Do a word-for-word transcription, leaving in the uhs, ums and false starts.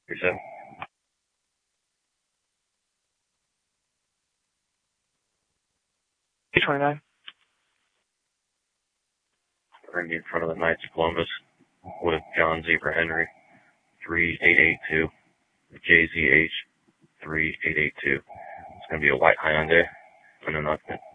three seven. eight twenty-nine. We're going to be in front of the Knights of Columbus with John Zebra Henry, three eight eight two, J Z H, three eight eight two. It's going to be a white Hyundai and an